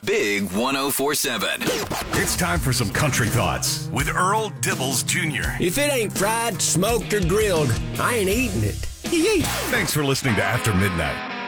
Big 104.7. It's time for some country thoughts with Earl Dibbles Jr. If it ain't fried, smoked, or grilled, I ain't eating it. Thanks for listening to After Midnight.